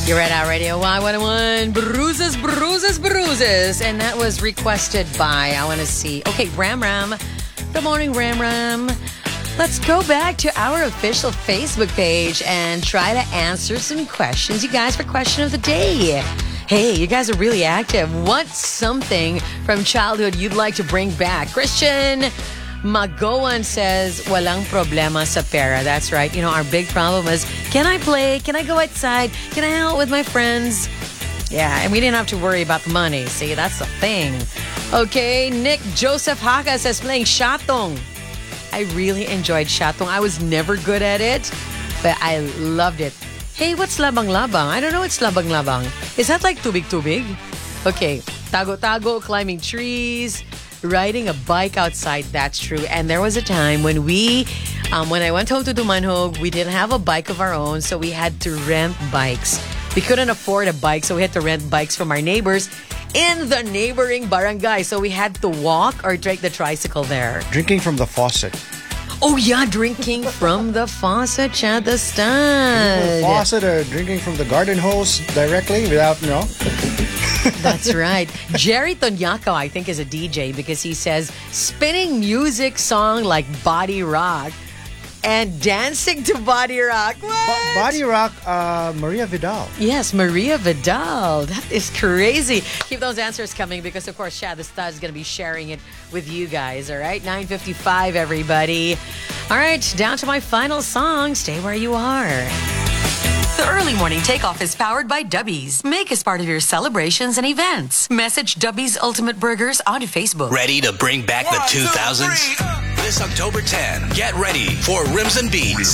You're at our radio Y101. Bruises, bruises, bruises. And that was requested by, I want to see. Okay, Ram Ram. Good morning, Ram Ram. Let's go back to our official Facebook page and try to answer some questions, you guys, for question of the day. Hey, you guys are really active. What's something from childhood you'd like to bring back? Christian Magoan says, walang problema sa pera. That's right. You know, our big problem is, can I play? Can I go outside? Can I hang out with my friends? Yeah, and we didn't have to worry about the money. See, that's the thing. Okay, Nick Joseph Haka says, playing Shatong. I really enjoyed Shatong. I was never good at it, but I loved it. Hey, what's labang-labang? I don't know what's labang-labang. Is that like tubig-tubig? Okay, tago-tago, climbing trees, riding a bike outside. That's true. And there was a time when when I went home to Dumanhog, we didn't have a bike of our own, so we had to rent bikes. We couldn't afford a bike, so we had to rent bikes from our neighbors in the neighboring barangay. So we had to walk or take the tricycle there. Drinking from the faucet. Oh yeah, drinking from the faucet, Chad the Stud. Faucet or drinking from the garden hose directly without, That's right. Jerry Tonyako, I think, is a DJ because he says spinning music song like Body Rock and dancing to Body Rock. What? Body Rock, Maria Vidal. Yes, Maria Vidal. That is crazy. Keep those answers coming because, of course, Chad the Stud is going to be sharing it with you guys. All right, 9:55, everybody. All right, down to my final song. Stay where you are. The early morning takeoff is powered by Dubby's. Make us part of your celebrations and events. Message Dubby's Ultimate Burgers on Facebook. Ready to bring back the 2000s? This October 10, get ready for Rims and Beats.